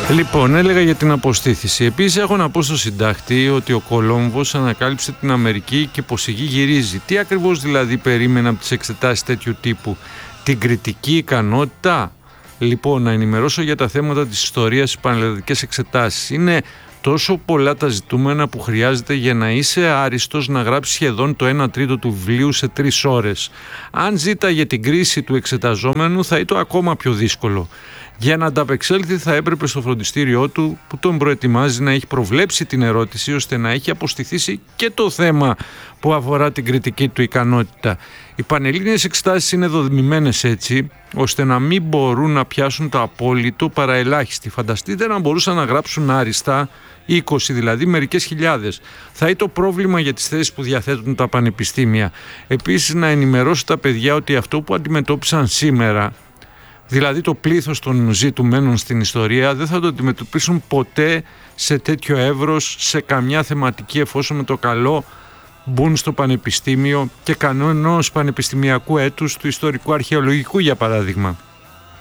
Λοιπόν, έλεγα για την αποστήθηση. Επίσης έχω να πω στο συντάκτη ότι ο Κολόμβος ανακάλυψε την Αμερική και πως η γη γυρίζει. Τι ακριβώς δηλαδή περίμενα από τις εξετάσεις τέτοιου τύπου? Την κριτική ικανότητα? Λοιπόν, να ενημερώσω για τα θέματα της ιστορίας στις πανελλαδικές εξετάσεις. Είναι τόσο πολλά τα ζητούμενα που χρειάζεται για να είσαι άριστος να γράψεις σχεδόν το 1 τρίτο του βιβλίου σε 3 ώρες. Αν ζήταγε την κρίση του εξεταζόμενου θα ήταν ακόμα πιο δύσκολο. Για να ανταπεξέλθει θα έπρεπε στο φροντιστήριό του που τον προετοιμάζει να έχει προβλέψει την ερώτηση ώστε να έχει αποστηθήσει και το θέμα που αφορά την κριτική του ικανότητα. Οι πανελλήνιες εξετάσεις είναι δομημένες έτσι ώστε να μην μπορούν να πιάσουν το απόλυτο παρά ελάχιστοι. Φανταστείτε να μπορούσαν να γράψουν άριστα 20, δηλαδή μερικές χιλιάδες. Θα είναι το πρόβλημα για τις θέσεις που διαθέτουν τα πανεπιστήμια. Επίσης να ενημερώσω τα παιδιά ότι αυτό που αντιμετώπισαν σήμερα, δηλαδή το πλήθος των ζητουμένων στην ιστορία, δεν θα το αντιμετωπίσουν ποτέ σε τέτοιο εύρος, σε καμιά θεματική, εφόσον με το καλό μπουν στο πανεπιστήμιο και κανόνος πανεπιστημιακού έτους του ιστορικού αρχαιολογικού για παράδειγμα.